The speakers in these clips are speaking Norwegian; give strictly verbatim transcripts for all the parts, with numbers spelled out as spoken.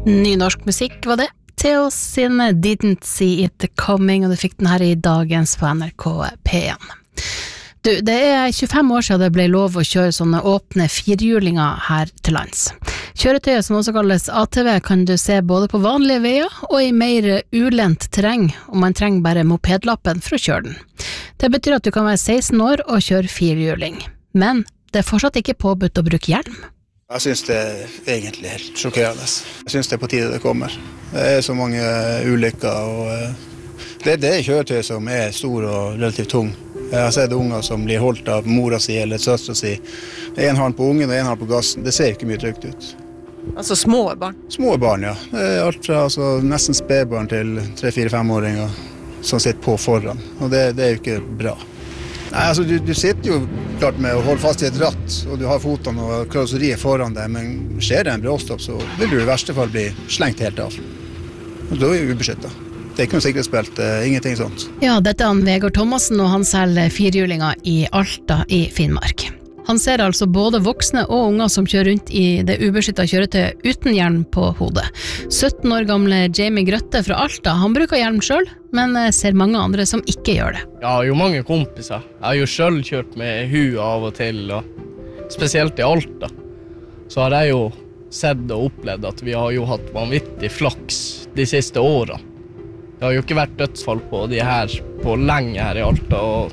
Ny norsk musikk var det. Theo sin Didn't See It Coming, og du fikk den her i dagens på N R K P en. Du, det er tjuefem år siden det ble lov å kjøre sånne åpne firhjulinger her til lands. Kjøretøyet, som også kalles A T V, kan du se både på vanlige veier og i mer ulendt terreng, og man trenger bare mopedlappen for å kjøre den. Det betyr at du kan være seksten år og kjøre firhjuling. Men det er fortsatt ikke påbudt å bruke hjelm. Jeg synes det er egentlig helt sjokkerende. Jeg synes det er på tide det kommer. Det er så mange ulykker, og det, det er kjøretøy som er stor og relativt tung. Jeg har sett unger som blir holdt av mora si eller søstra si. En har på ungen og en har på gassen. Det ser ikke mye trygt ut. Altså små barn? Små barn, ja. Det er alt fra altså, nesten spedbarn til tre-fire-femåringer som sitter på foran. Og det, det er jo ikke bra. Nei, altså, du, du sitter jo klart med å holde fast i et ratt, og du har fotene og karosseriet foran deg, men skjer det en bråstopp, så vil du i verste fall bli slengt helt av. Og da er du ubeskyttet. Det er ikke noe sikkerhetsbelte, ingenting sånt. Ja, dette er han Vegard Thomassen, og han selger firhjulinger i Alta i Finnmark. Han ser altså både voksne og unger som kjører rundt i det ubeskyttede kjøretøyet uten hjelm på hodet. sytten år gamle Jamie Grøtte fra Alta, han bruker hjelm selv, men ser mange andre som ikke gjør det. Jeg har jo mange kompiser. Jeg har jo selv kjørt med hue av og til, og spesielt i Alta. Så har jeg jo sett og opplevd at vi har jo hatt vanvittig flaks de siste årene. Det har jo ikke vært dødsfall på de her på lenge her i Alta, og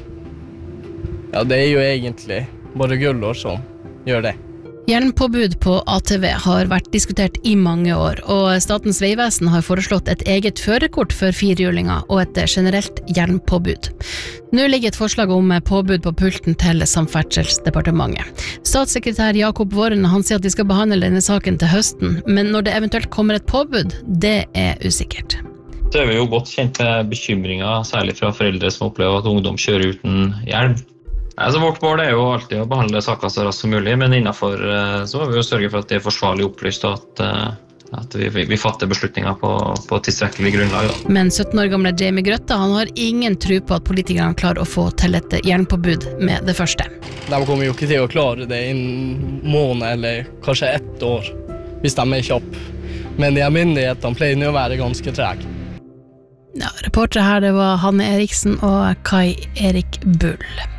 ja, det er jo egentlig bare Gullår som gjør det. Hjelmpåbud på A T V har vært diskutert i mange år, og Statens vegvesen har foreslått et eget førerkort for firhjulinger og et generelt hjelmpåbud. Nå ligger et forslag om påbud på pulten til Samferdselsdepartementet. Statssekretær Jakob Vorren, han sier at de skal behandle denne saken til høsten, men når det eventuelt kommer et påbud, det er usikkert. Så er vi jo godt kjent med bekymringer, særlig fra foreldre som opplever at ungdom kjører uten hjelm. Altså, vårt mål er jo alltid å behandle saker så raskt som mulig, men innenfor så må vi jo sørge for at det er forsvarlig opplyst, og at, at vi, vi fatter beslutninger på, på tilstrekkelig grunnlag. Da. Men sytten år gamle Jamie Grøtta, han har ingen tro på at politikerne klarer å få til et hjelmpåbud med det første. De kommer jo ikke til å klare det innen måned eller kanskje ett år, hvis de er kjapp. Men de myndighetene pleier å være ganske treg. Ja, reportere her, det var Hanne Eriksen og Kai Erik Bull.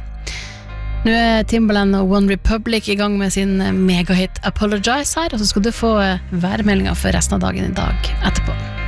Nå er Timbaland og One Republic i gang med sin megahit Apologize her, og så skal du få værmeldingen for resten av dagen i dag etterpå.